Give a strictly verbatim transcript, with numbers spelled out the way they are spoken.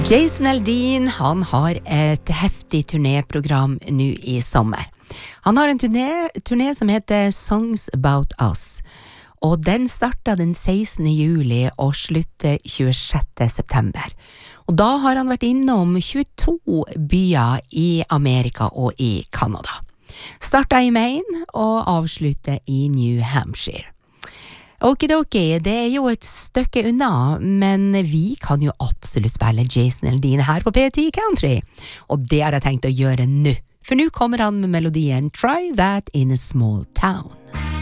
Jason Aldean, han har et heftig turnéprogram nå i sommer. Han har en turné, turné som heter Songs About Us, og den startet den sekstende juli og slutter tjuesjette september. Og da har han vært innom tjueto byer i Amerika og i Kanada. Startet i Maine og avsluttet i New Hampshire. Okidoki, det er jo et stykke unna, men vi kan jo absolutt spille Jason Aldean her på P ti Country, og det har jeg tenkt å gjøre nå, for nå kommer han med melodien Try That in a Small Town.